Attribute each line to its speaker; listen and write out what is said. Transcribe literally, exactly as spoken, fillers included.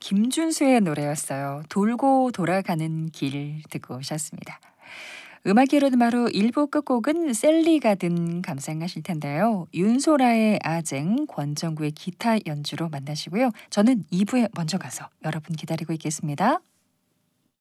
Speaker 1: 김준수의 노래였어요. 돌고 돌아가는 길 듣고 오셨습니다. 음악이론 바로 일 부 끝곡은 셀리가든 감상하실 텐데요. 윤소라의 아쟁, 권정구의 기타 연주로 만나시고요. 저는 이 부에 먼저 가서 여러분 기다리고 있겠습니다.